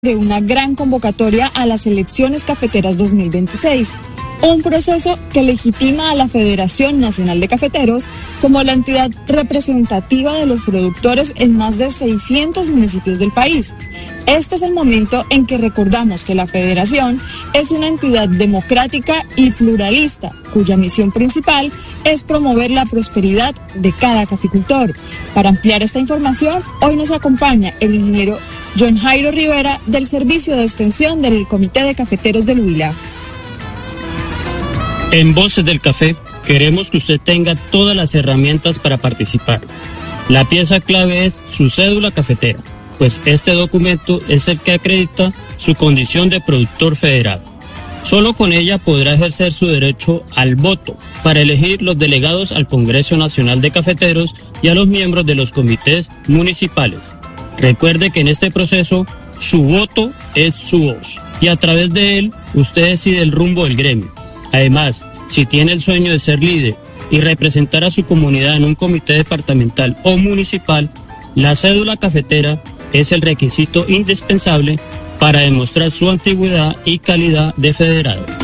de una gran convocatoria a las elecciones cafeteras 2026, un proceso que legitima a la Federación Nacional de Cafeteros como la entidad representativa de los productores en más de 600 municipios del país. Este es el momento en que recordamos que la Federación es una entidad democrática y pluralista, cuya misión principal es promover la prosperidad de cada caficultor. Para ampliar esta información, hoy nos acompaña el ingeniero John Jairo Rivera del Servicio de Extensión del Comité de Cafeteros del Huila. En Voces del Café queremos que usted tenga todas las herramientas para participar. La pieza clave es su cédula cafetera, pues este documento es el que acredita su condición de productor federado. Solo con ella podrá ejercer su derecho al voto para elegir los delegados al Congreso Nacional de Cafeteros y a los miembros de los comités municipales. Recuerde que en este proceso su voto es su voz y a través de él usted decide el rumbo del gremio. Además, si tiene el sueño de ser líder y representar a su comunidad en un comité departamental o municipal, la cédula cafetera es el requisito indispensable para demostrar su antigüedad y calidad de federado.